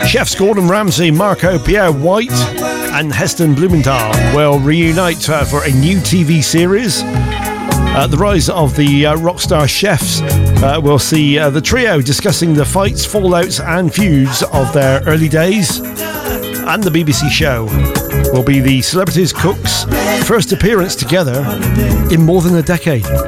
Chefs Gordon Ramsay, Marco Pierre White and Heston Blumenthal will reunite for a new TV series. The rise of the rockstar chefs will see the trio discussing the fights, fallouts and feuds of their early days. And the BBC show will be the celebrities' cooks' first appearance together in more than a decade.